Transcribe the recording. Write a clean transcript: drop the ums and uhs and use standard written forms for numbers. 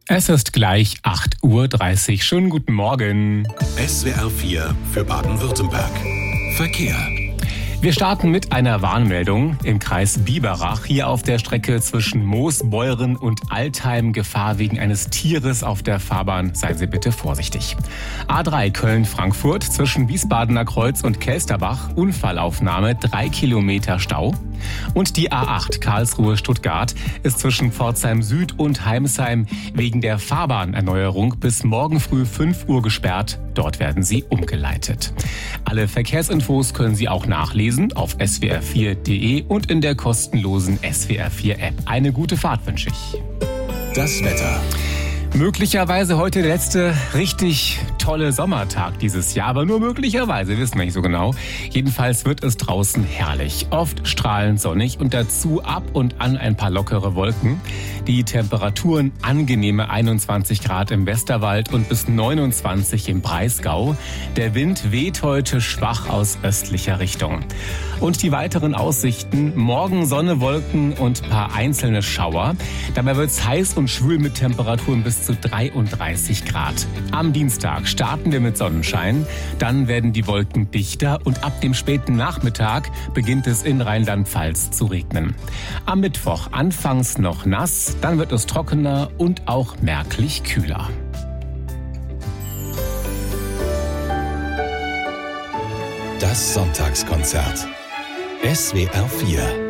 Es ist gleich 8:30 Uhr. Schönen guten Morgen. SWR 4 für Baden-Württemberg. Verkehr. Wir starten mit einer Warnmeldung im Kreis Biberach. Hier auf der Strecke zwischen Moosbeuren und Altheim Gefahr wegen eines Tieres auf der Fahrbahn. Seien Sie bitte vorsichtig. A3 Köln-Frankfurt zwischen Wiesbadener Kreuz und Kelsterbach. Unfallaufnahme, 3 Kilometer Stau. Und die A8 Karlsruhe-Stuttgart ist zwischen Pforzheim Süd und Heimsheim wegen der Fahrbahnerneuerung bis morgen früh 5 Uhr gesperrt. Dort werden sie umgeleitet. Alle Verkehrsinfos können Sie auch nachlesen auf swr4.de und in der kostenlosen SWR4-App. Eine gute Fahrt wünsche ich. Das Wetter. Möglicherweise heute der letzte richtig tolle Sommertag dieses Jahr, aber nur möglicherweise, wissen wir nicht so genau. Jedenfalls wird es draußen herrlich, oft strahlend sonnig und dazu ab und an ein paar lockere Wolken. Die Temperaturen angenehme 21 Grad im Westerwald und bis 29 im Breisgau. Der Wind weht heute schwach aus östlicher Richtung. Und die weiteren Aussichten: morgen Sonne, Wolken und ein paar einzelne Schauer. Dabei wird es heiß und schwül mit Temperaturen bis zu 33 Grad. Am Dienstag starten wir mit Sonnenschein, dann werden die Wolken dichter und ab dem späten Nachmittag beginnt es in Rheinland-Pfalz zu regnen. Am Mittwoch anfangs noch nass, dann wird es trockener und auch merklich kühler. Das Sonntagskonzert. SWR 4